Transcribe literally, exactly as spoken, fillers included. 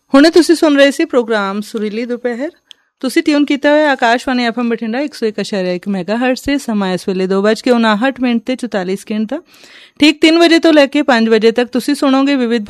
ਹੁਣੇ ਤੁਸੀਂ ਸੁਣ ਰਹੇ ਸੀ ਪ੍ਰੋਗਰਾਮ ਸੁਰੀਲੀ ਦੁਪਹਿਰ। ਤੁਸੀਂ ਟਿਊਨ ਕੀਤਾ ਹੋਇਆ ਆਕਾਸ਼ਵਾਣੀ ਐਫ ਐਮ ਬਠਿੰਡਾ ਇੱਕ ਸੌ ਇੱਕ ਅਸ਼ਾਰਿਆ ਇੱਕ ਮੈਗਾ ਹਰਟਜ਼ ਤੇ। ਸਮਾਂ ਇਸ ਵੇਲੇ ਦੋ ਵੱਜ ਕੇ ਉਨਾਹਠ ਮਿੰਟ ਤੇ ਚੁਤਾਲੀ ਸਕਿੰਟ ਦਾ। ਠੀਕ ਤਿੰਨ ਵਜੇ ਤੋਂ ਲੈ ਕੇ ਪੰਜ ਵਜੇ ਤੱਕ ਤੁਸੀਂ ਸੁਣੋਗੇ ਵਿਵਿਧ